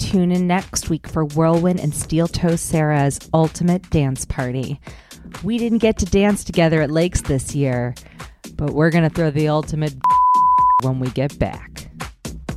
tune in next week for Whirlwind and Steel Toe Sarah's ultimate dance party. We didn't get to dance together at Lakes this year, but we're going to throw the ultimate when we get back.